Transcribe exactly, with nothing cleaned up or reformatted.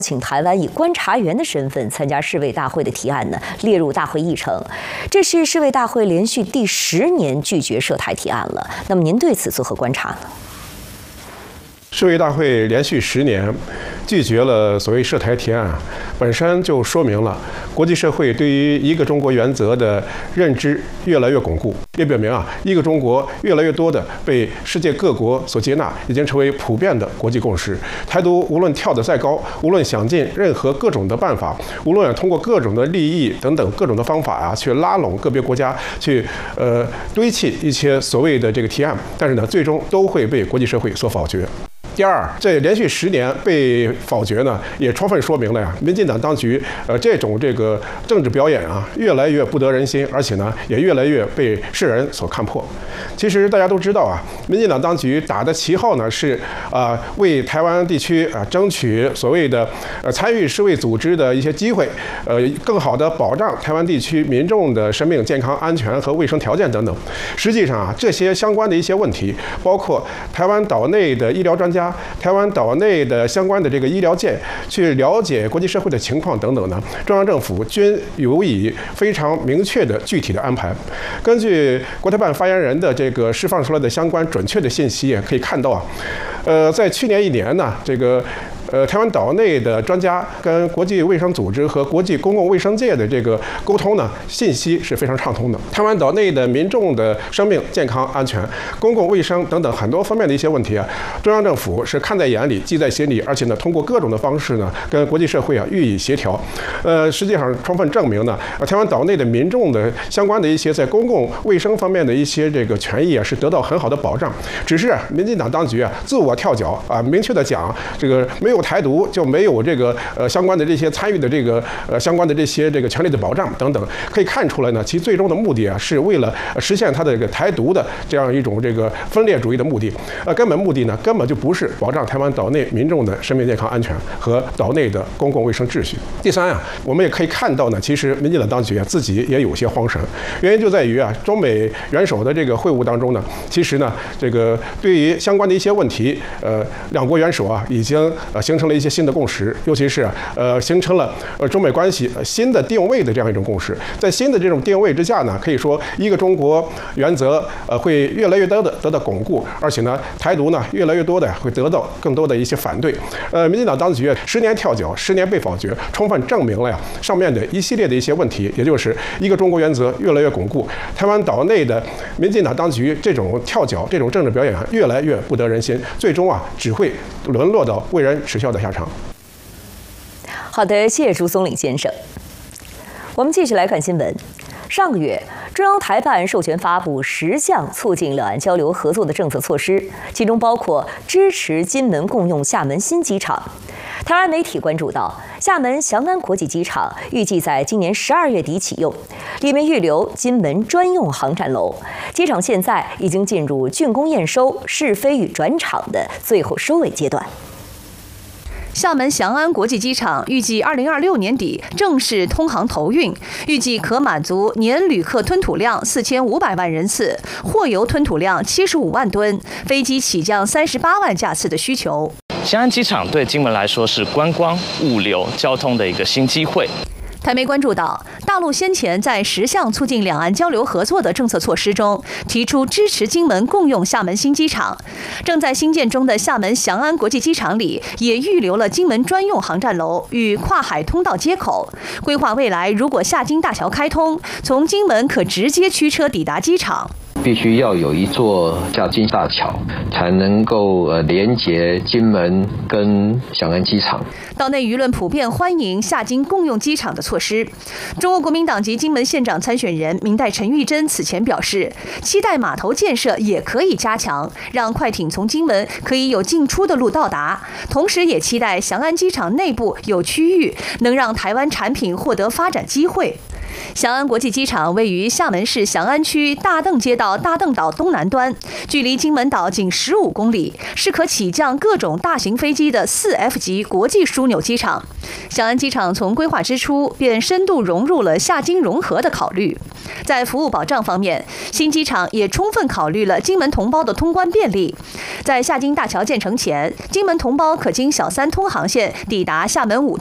请台湾以观察员的身份参加世卫大会的提案呢，列入大会议程。这是世卫大会连续第十年拒绝涉台提案了。那么您对此作何观察呢？ 世卫大会连续十年拒绝了所谓涉台提案，本身就说明了国际社会对于一个中国原则的认知越来越巩固，也表明啊，一个中国越来越多的被世界各国所接纳，已经成为普遍的国际共识。台独无论跳得再高，无论想尽任何各种的办法，无论通过各种的利益等等各种的方法啊，去拉拢个别国家，去呃堆砌一些所谓的这个提案，但是呢，最终都会被国际社会所否决。第二，这连续十年被否决呢，也充分说明了呀，民进党当局呃这种这个政治表演啊，越来越不得人心，而且呢，也越来越被世人所看破。其实大家都知道啊，民进党当局打的旗号呢是啊、呃、为台湾地区啊、呃、争取所谓的呃参与世卫组织的一些机会，呃更好的保障台湾地区民众的生命健康安全和卫生条件等等。实际上啊，这些相关的一些问题，包括台湾岛内的医疗专家。台湾岛内的相关的这个医疗界去了解国际社会的情况等等呢，中央政府均有以非常明确的具体的安排。根据国台办发言人的这个释放出来的相关准确的信息，也可以看到啊，呃，在去年一年呢，这个。呃，台湾岛内的专家跟国际卫生组织和国际公共卫生界的这个沟通呢，信息是非常畅通的。台湾岛内的民众的生命健康安全、公共卫生等等很多方面的一些问题啊，中央政府是看在眼里、记在心里，而且呢，通过各种的方式呢，跟国际社会啊予以协调。呃，实际上充分证明呢，台湾岛内的民众的相关的一些在公共卫生方面的一些这个权益啊，是得到很好的保障。只是民进党当局啊，自我跳脚啊，明确的讲，这个没有台独就没有这个呃相关的这些参与的这个呃相关的这些这个权利的保障等等，可以看出来呢，其最终的目的啊是为了实现它的这个台独的这样一种这个分裂主义的目的，呃根本目的呢根本就不是保障台湾岛内民众的生命健康安全和岛内的公共卫生秩序。第三啊，我们也可以看到呢，其实民进党当局啊自己也有些慌神，原因就在于啊中美元首的这个会晤当中呢，其实呢这个对于相关的一些问题，呃两国元首啊已经呃形成了一些新的共识，尤其是呃形成了呃中美关系新的定位的这样一种共识。在新的这种定位之下呢，可以说一个中国原则呃会越来越多的得到巩固，而且呢台独呢越来越多的会得到更多的一些反对。呃，民进党当局十年跳脚，十年被否决，充分证明了呀上面的一系列的一些问题，也就是一个中国原则越来越巩固，台湾岛内的民进党当局这种跳脚、这种政治表演越来越不得人心，最终啊只会沦落到为人耻笑的下场。 好的，谢谢朱松岭先生。我们继续来看新闻。上个月，中央台办授权发布十项促进两岸交流合作的政策措施，其中包括支持金门共用厦门新机场。台湾媒体关注到，厦门翔安国际机场预计在今年十二月底启用，里面预留金门专用航站楼。机场现在已经进入竣工验收、试飞与转场的最后收尾阶段。 厦门翔安国际机场预计二零二六年底正式通航投运，预计可满足年旅客吞吐量四千五百万人次、货邮吞吐量七十五万吨、飞机起降三十八万架次的需求。 翔安机场对金门来说是观光、物流、交通的一个新机会。 台媒关注到，大陆先前在十项促进两岸交流合作的政策措施中，提出支持金门共用厦门新机场。正在兴建中的厦门翔安国际机场里，也预留了金门专用航站楼与跨海通道接口，规划未来如果厦金大桥开通，从金门可直接驱车抵达机场。 必须要有一座厦金大桥，才能够呃连接金门跟翔安机场。 岛内舆论普遍欢迎厦金共用机场的措施。中国国民党籍金门县长参选人明代陈玉珍此前表示，期待码头建设也可以加强，让快艇从金门可以有进出的路到达。同时，也期待翔安机场内部有区域能让台湾产品获得发展机会。 翔安国际机场位于厦门市翔安区大邓街道大邓岛东南端，距离金门岛仅十五公里，是可起降各种大型飞机的四 F 级国际枢纽机场。翔安机场从规划之初便深度融入了厦金融合的考虑。在服务保障方面，新机场也充分考虑了金门同胞的通关便利。在厦金大桥建成前，金门同胞可经小三通航线抵达厦门五